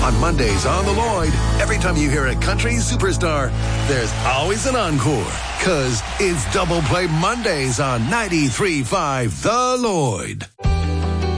On Mondays on the Lloyd, every time you hear a country superstar, there's always an encore. Cause it's Double Play Mondays on 93.5 The Lloyd.